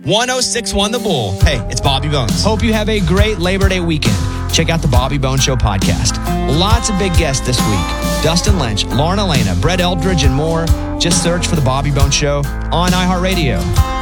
1061 The Bull. Hey, it's Bobby Bones. Hope you have a great Labor Day weekend. Check out the Bobby Bones Show podcast. Lots of big guests this week. Dustin Lynch, Lauren Elena, Brett Eldridge, and more. Just search for the Bobby Bones Show on iHeartRadio.